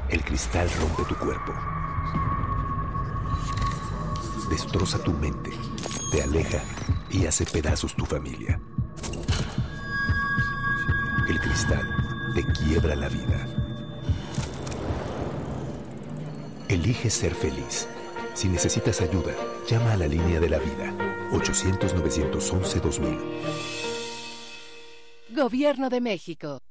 El cristal rompe tu cuerpo, destroza tu mente, te aleja y hace pedazos tu familia. El cristal te quiebra la vida. Elige ser feliz. Si necesitas ayuda, llama a la línea de la vida, 800-911-2000. Gobierno de México.